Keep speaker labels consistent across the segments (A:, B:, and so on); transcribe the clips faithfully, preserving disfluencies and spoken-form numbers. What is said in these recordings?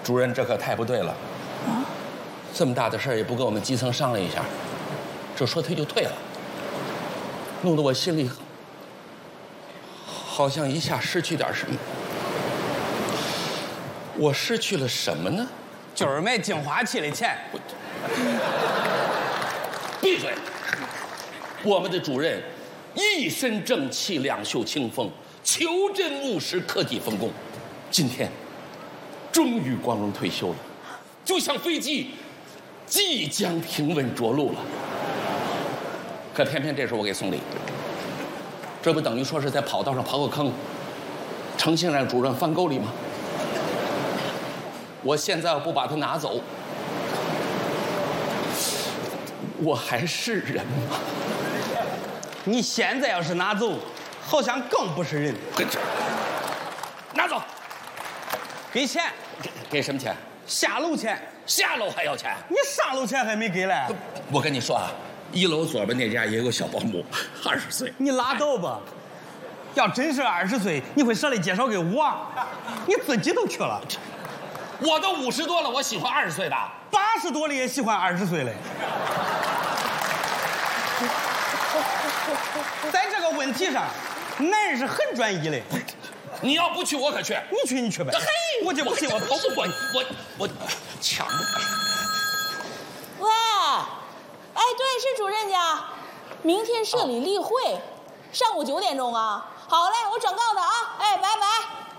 A: 主任，这可太不对了。啊，这么大的事儿也不跟我们基层商量一下，这说退就退了，弄得我心里好像一下失去点什么。我失去了什么呢？
B: 就是卖净化器的钱。
A: 闭嘴！我们的主任一身正气，两袖清风，求真务实，克己奉公。今天终于光荣退休了，就像飞机即将平稳着陆了。可偏偏这时候我给送礼，这不等于说是在跑道上刨个坑，诚心让主任翻沟里吗？我现在要不把它拿走，我还是人吗？
B: 你现在要是拿走，好像更不是人。
A: 拿走，
B: 给钱。
A: 给给什么钱？
B: 下楼钱。
A: 下楼还要钱？
B: 你上楼钱还没给嘞。
A: 我跟你说啊，一楼左边那家也有个小保姆，二十岁。
B: 你拉倒吧。要真是二十岁，你会舍得介绍给我？你自己都去了。
A: 我都五十多了，我喜欢二十岁的。
B: 八十多了也喜欢二十岁嘞。在这个问题上，男人是很专一的。
A: 你要不去，我可去。
B: 你去，你去呗。
A: 嘿，
B: 我就不信我跑不过你。
A: 我我抢不。
C: 喂，哎，对，是主任家。明天社里例会，上午九点钟啊。好嘞，我转告他啊。哎，拜拜。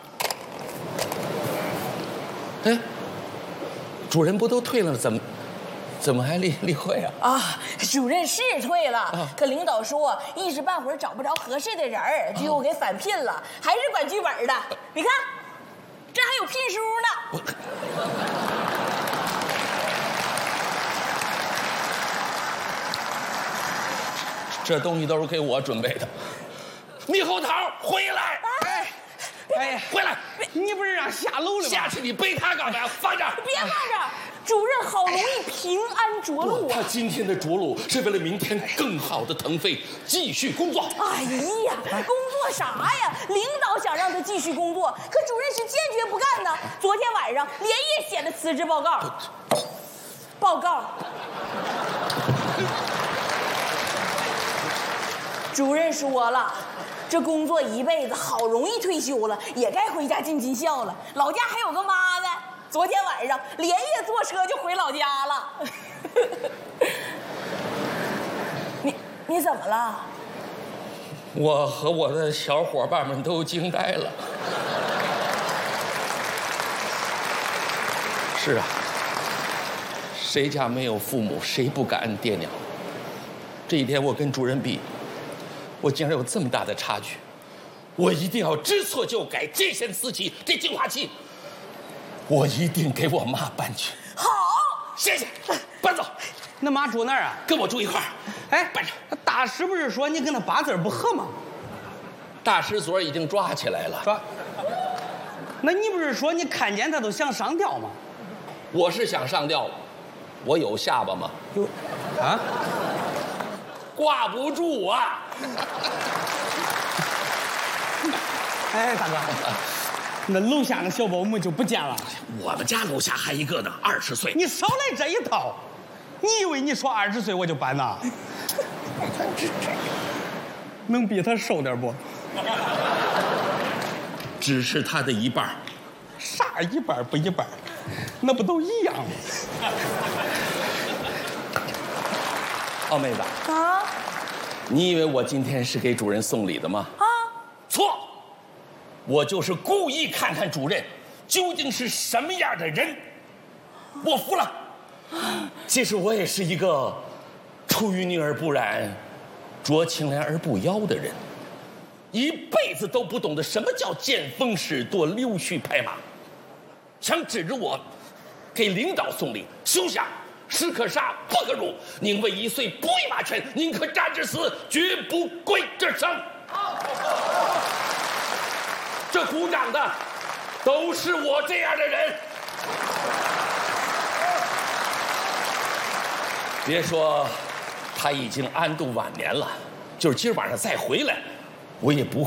A: 哎，主任不都退了，怎么怎么还例例会啊？
C: 啊，主任是退了，啊、可领导说一时半会儿找不着合适的人儿，就又给返聘了，还是管剧本的。你看，这还有聘书呢。
A: 这东西都是给我准备的。猕猴桃，回来！
C: 哎。
B: 哎呀，
A: 回来！
B: 你不是让下楼了吗？
A: 下去你背他干嘛？放这儿！
C: 别放这儿！主任好容易平安着陆啊！
A: 他今天的着陆是为了明天更好的腾飞，继续工作。
C: 哎呀，工作啥呀？领导想让他继续工作，可主任是坚决不干呢。昨天晚上连夜写的辞职报告。报告。主任说了。这工作一辈子，好容易退休了，也该回家尽尽孝了。老家还有个妈呢，昨天晚上连夜坐车就回老家了。你你怎么了？
A: 我和我的小伙伴们都惊呆了。是啊，谁家没有父母，谁不感恩爹娘？这一天我跟主任比。我竟然有这么大的差距，我一定要知错就改，洁身自己。这净化器，我一定给我妈搬去。
C: 好，
A: 谢谢，搬走。
B: 那妈住哪儿啊？
A: 跟我住一块儿。
B: 哎，
A: 搬上。
B: 大师不是说你跟他八字不合吗？
A: 大师昨儿已经抓起来了。
B: 抓？那你不是说你看见他都想上吊吗？
A: 我是想上吊，我有下巴吗？
B: 有，啊？
A: 挂不住啊！
B: 哎，大哥，那楼下那小保姆就不见了。
A: 我们家楼下还一个呢，二十岁。
B: 你少来这一套！你以为你说二十岁我就搬呐？能比他瘦点不？
A: 只是他的一半。
B: 啥一半不一半？那不都一样吗？
A: 哦，妹子
C: 啊，
A: 你以为我今天是给主任送礼的吗？
C: 啊，
A: 错，我就是故意看看主任究竟是什么样的人。我服了。其实我也是一个出淤泥而不染，濯清涟而不妖的人，一辈子都不懂得什么叫见风使舵、溜须拍马，想指着我给领导送礼，休想！士可杀，不可辱。宁为一岁，不为马犬，宁可战至死，绝不跪这生。这鼓掌的都是我这样的人。别说他已经安度晚年了，就是今儿晚上再回来，我也不会